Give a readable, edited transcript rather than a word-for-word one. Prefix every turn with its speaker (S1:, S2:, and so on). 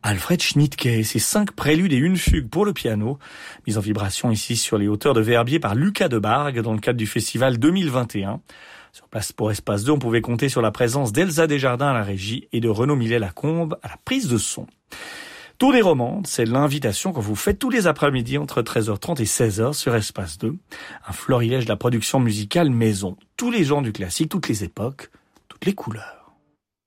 S1: Alfred Schnittke et ses 5 préludes et une fugue pour le piano, mise en vibration ici sur les hauteurs de Verbier par Lucas Debargue dans le cadre du festival 2021. Sur place pour Espace 2, on pouvait compter sur la présence d'Elsa Desjardins à la régie et de Renaud Millet-Lacombe à la prise de son. Tour des romandes, c'est l'invitation que vous faites tous les après-midi entre 13h30 et 16h sur Espace 2. Un florilège de la production musicale maison. Tous les genres du classique, toutes les époques, toutes les couleurs.